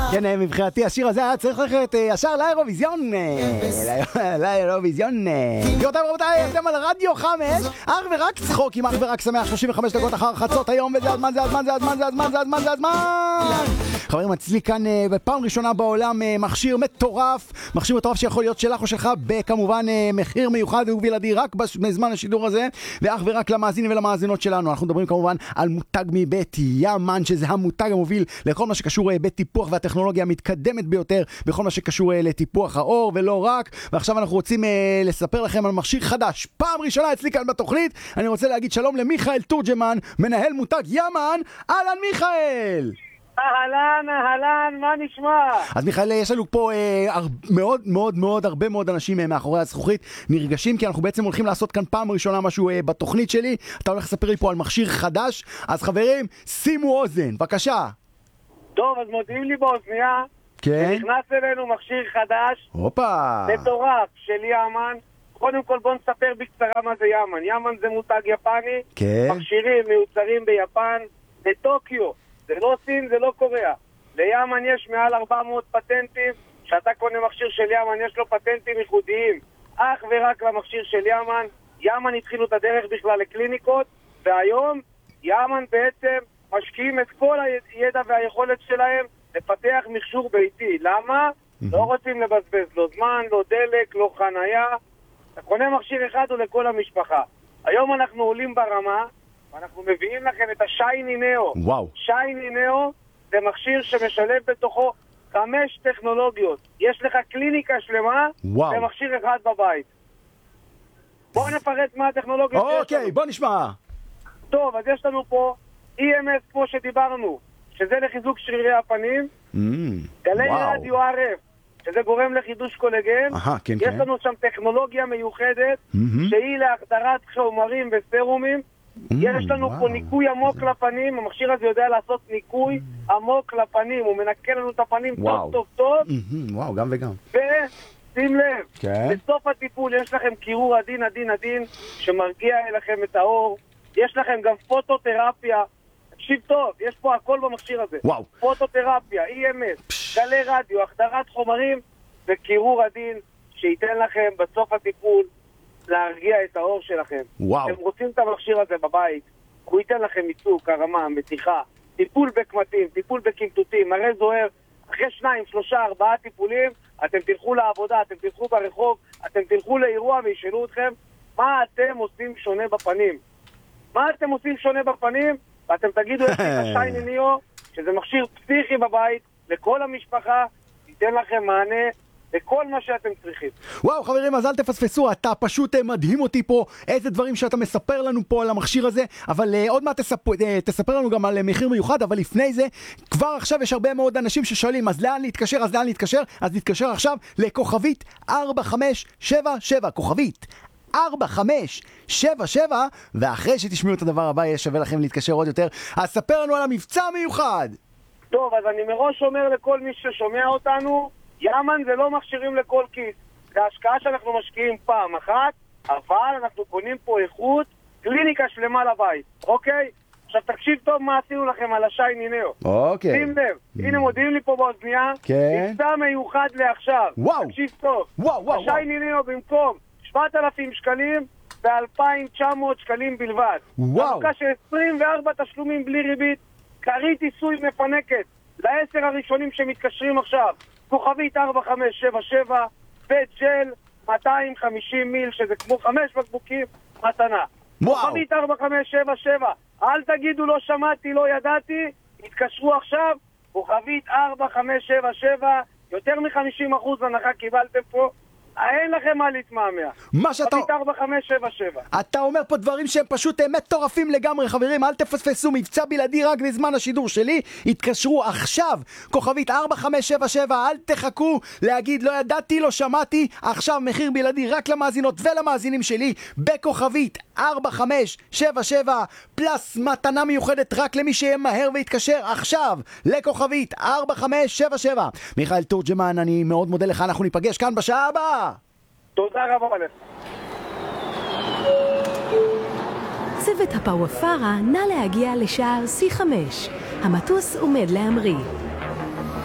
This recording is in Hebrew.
כן, מבחינתי השיר הזה היה צריך ללכת ישר לאירוויזיון. לאירוויזיון. גבירותיי ורבותיי, אתם על רדיו 5, אך ורק צחוקים, אך ורק שמח, 35 דקות אחר חצות היום, וזה הזמן, זה הזמן, זה הזמן, זה הזמן, זה הזמן, זה הזמן. חברים, אצלי כאן בפעם ראשונה בעולם מכשיר מטורף, שיכול להיות שלך או שלך, בכמובן מחיר מיוחד ובלעדי רק בזמן השידור הזה, ואך ורק למאזינים ולמאזינות שלנו. אנחנו מדברים כמובן על מותג מבית יאמן, שזה המותג המוביל לכל מה שקשור בטיפוח והטכנולוגיה המתקדמת ביותר, בכל מה שקשור לטיפוח האור ולא רק. ועכשיו אנחנו רוצים לספר לכם על מכשיר חדש, פעם ראשונה אצלי כאן בתוכנית. אני רוצה להגיד שלום למיכאל תורג'מן, מנהל מותג יאמן. אהלן מיכאל. אהלן, מה נשמע? אז מיכאל, יש לנו פה הרבה מאוד אנשים מאחורי הזכוכית, נרגשים, כי אנחנו בעצם הולכים לעשות כאן פעם ראשונה משהו בתוכנית שלי. אתה הולך לספר לי פה על מכשיר חדש, אז חברים, שימו אוזן, בבקשה. טוב, אז מודיעים לי באוזניה, כן? נכנס אלינו מכשיר חדש, הופה, מטורף של יאמן. קודם כל בוא נספר בקצרה מה זה יאמן. יאמן זה מותג יפני, כן. מכשירים מיוצרים ביפן, בטוקיו. זה לא סין, זה לא קוריאה. ליאמן יש מעל 400 פטנטים. כשאתה קונה מכשיר של יאמן יש לו פטנטים ייחודיים אך ורק למכשיר של יאמן. יאמן התחילו את הדרך בכלל לקליניקות, והיום יאמן בעצם משקיעים את כל הידע והיכולת שלהם לפתח מכשור ביתי. למה? לא רוצים לבזבז לא זמן, לא דלק, לא חנייה. אתה קונה מכשיר אחד ולכל המשפחה. היום אנחנו עולים ברמה, ואנחנו מביאים לכם את השייני נאו. וואו. שייני נאו זה מכשיר שמשלב בתוכו 5 טכנולוגיות. יש לך קליניקה שלמה, וואו. ומכשיר אחד בבית. בואו נפרט מה הטכנולוגיות שיש לנו. אוקיי, בוא נשמע. טוב, אז יש לנו פה EMS כמו שדיברנו, שזה לחיזוק שרירי הפנים. גלי רדיו RF, שזה גורם לחידוש קולגן. כן, יש לנו שם טכנולוגיה מיוחדת, שהיא להחדרת חומרים וסרומים. יש לנו פה ניקוי עמוק לפנים. המכשיר הזה יודע לעשות ניקוי עמוק לפנים, הוא מנקה לנו את הפנים טוב. וואו, גם וגם. ושים לב, בסוף הטיפול יש לכם קירור עדין שמרגיע אליכם את האור. יש לכם גם פוטותרפיה. תקשיב טוב, יש פה הכל במכשיר הזה. וואו. פוטותרפיה, EMS, גלי רדיו, החדרת חומרים וקירור עדין שייתן לכם בסוף הטיפול להרגיע את האור שלכם. וואו. אתם רוצים את המכשיר הזה בבית, הוא ייתן לכם מיצוק, הרמה, מתיחה, טיפול בקמטים, טיפול בקמטוטים, מראה זוהר. אחרי 2, 3, 4 טיפולים, אתם תלכו לעבודה, אתם תלכו ברחוב, אתם תלכו לאירוע וישאלו אתכם מה אתם עושים שונה בפנים. מה אתם עושים שונה בפנים? ואתם תגידו את השייני נאו, שזה מכשיר פסיכי בבית, לכל המשפחה, ייתן לכם מענה לכל מה שאתם צריכים. וואו חברים, אז אל תפספסו, אתה פשוט מדהים אותי פה, איזה דברים שאתה מספר לנו פה על המכשיר הזה, אבל עוד מעט תספר לנו גם על מחיר מיוחד, אבל לפני זה, כבר עכשיו יש הרבה מאוד אנשים ששואלים, אז לאן להתקשר? אז נתקשר עכשיו לכוכבית 4577, כוכבית 4577, ואחרי שתשמעו את הדבר הבא יהיה שווה לכם להתקשר עוד יותר. אז ספר לנו על המבצע המיוחד. טוב, אז אני מראש אומר לכל מי ששומע אותנו, יאמן זה לא מכשירים לכל כיס. זה השקעה שאנחנו משקיעים פעם אחת, אבל אנחנו קונים פה איכות, קליניקה שלמה לבית, אוקיי? עכשיו תקשיב טוב מה עשינו לכם על השייני נאו. אוקיי. שים לב, הנה מודיעים לי פה באוזניה, כן. מבצע מיוחד לעכשיו. וואו. תקשיב טוב. וואו. השייני נאו במקום 7,000 שקלים ב-2,900 שקלים בלבד. וואו. חלוקה של 24 תשלומים בלי ריבית, כרית עיסוי מפנקת ל10 הראשונים שמתקשרים עכשיו. כוכבית 4577, בית ג'ל 250 מיל, שזה כמו 5 בקבוקים, מתנה. כוכבית 4577, אל תגידו לא שמעתי, לא ידעתי, התקשרו עכשיו, כוכבית 4577, יותר מ-50% הנחה קיבלתם פה, אין לכם מה להתמהמה. מה שאתה... כוכבית 4577. אתה אומר פה דברים שהם פשוט מטורפים לגמרי חברים, אל תפספסו, מבצע בלעדי רק בזמן השידור שלי, התקשרו עכשיו, כוכבית 4577, אל תחכו להגיד לא ידעתי, לא שמעתי, עכשיו מחיר בלעדי רק למאזינות ולמאזינים שלי, בכוכבית 4577, פלס מתנה מיוחדת רק למי שיהיה מהר והתקשר עכשיו, לכוכבית 4577. מיכאל תורג'מן, אני מאוד מודה לך, אנחנו ניפגש כאן בשעה הבאה. תודה רבה לך. צוות הפאוואפרה נא להגיע לשער C5. המטוס עומד להמריא.